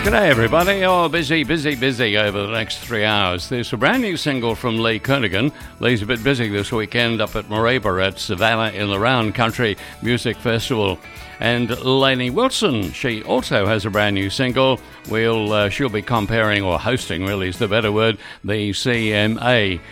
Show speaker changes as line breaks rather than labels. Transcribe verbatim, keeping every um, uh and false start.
G'day everybody. Oh, busy, busy, busy over the next three hours. There's a brand new single from Lee Kernaghan. Lee's a bit busy this weekend up at Mareeba at Savannah in the Round Country Music Festival. And Lainey Wilson, she also has a brand new single. We'll uh, she'll be comparing, or hosting really is the better word, the C M A